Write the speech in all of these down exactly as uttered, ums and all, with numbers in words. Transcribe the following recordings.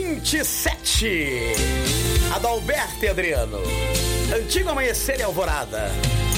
vinte e sete. Adalberto e Adriano. Antigo Amanhecer e Alvorada.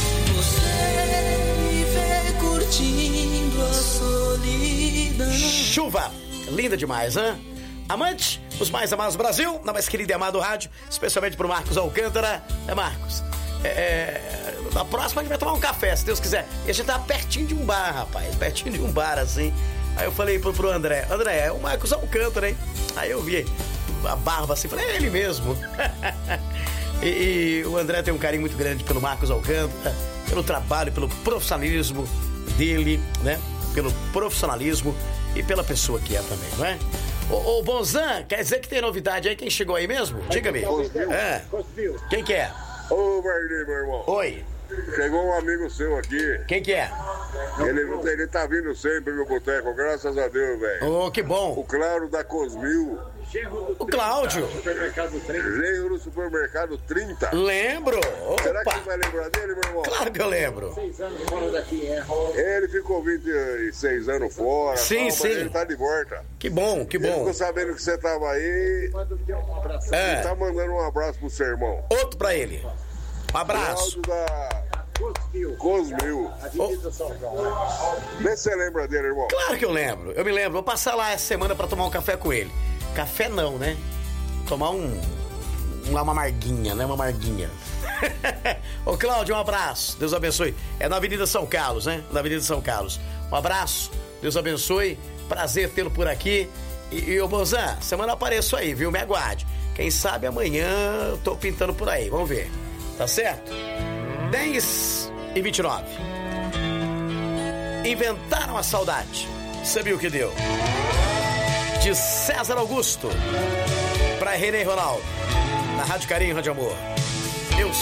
Você me vê curtindo a solidão. Chuva. Linda demais, hein? Amante, os mais amados do Brasil, na mais querida e amado rádio, especialmente pro Marcos Alcântara. É, Marcos? É, é, na próxima a gente vai tomar um café, se Deus quiser. E a gente tá pertinho de um bar, rapaz. Pertinho de um bar, assim. Aí eu falei pro, pro André, André, é o Marcos Alcântara, hein? Aí eu vi a barba assim, falei, é ele mesmo. e, e o André tem um carinho muito grande pelo Marcos Alcântara, pelo trabalho, pelo profissionalismo dele, né? Pelo profissionalismo e pela pessoa que é também, não é? Ô, ô Bonzan, quer dizer que tem novidade aí? Quem chegou aí mesmo? Diga-me. É. Quem que é? Ô, Marli, meu irmão. Oi. Chegou um amigo seu aqui. Quem que é? Ele, ele tá vindo sempre no boteco, graças a Deus, velho. Ô, que bom. O Claro da Cosmil. O Cláudio. Genro do Supermercado trinta. Lembro. Opa. Será que você vai lembrar dele, meu irmão? Claro que eu lembro. Ele ficou vinte e seis anos fora. Sim, tal, sim. Mas ele tá de volta. Que bom, que Ele bom. ficou sabendo que você tava aí. É. E tá mandando um abraço pro seu irmão. Outro pra ele. Um abraço. Cláudio da Cosmil. Oh. Vê se você lembra dele, irmão. Claro que eu lembro. Eu me lembro. Vou passar lá essa semana pra tomar um café com ele. Café não, né? Tomar um... Uma amarguinha, né? Uma amarguinha. Ô, Cláudio, um abraço. Deus abençoe. É na Avenida São Carlos, né? Na Avenida São Carlos. Um abraço. Deus abençoe. Prazer tê-lo por aqui. E, e ô, Bozan, semana eu apareço aí, viu? Me aguarde. Quem sabe amanhã eu tô pintando por aí. Vamos ver. Tá certo? dez e vinte e nove. Inventaram a saudade. Sabia o que deu? De César Augusto pra René Ronaldo. Na Rádio Carinho, Rádio Amor.